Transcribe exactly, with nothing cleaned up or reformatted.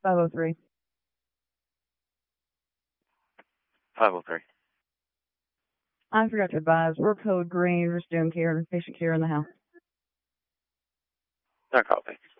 five oh three. five oh three. I forgot to advise. We're code green. We're just doing care, patient care in the house. No copy.